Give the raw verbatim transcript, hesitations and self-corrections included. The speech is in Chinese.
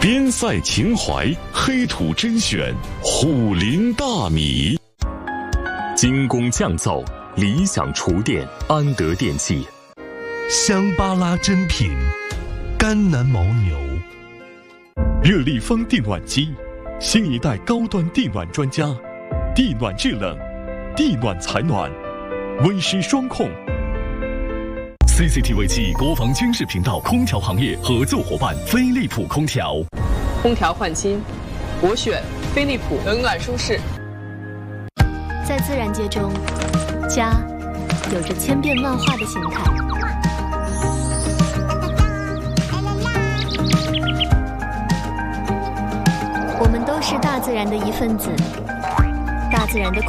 边塞情怀，黑土甄选，虎林大米。精工匠造，理想厨电，安德电器。 香巴拉珍品，甘南牦牛。热力风电暖机，新一代高端地暖专家，地暖制冷，地暖采暖，温湿双控。C C T V 七国防军事频道空调行业合作伙伴飞利浦空调。 空调换新，我选飞利浦，冷暖舒适。 在自然界中，家有着千变万化的形态。我们都是大自然的一份子，大自然的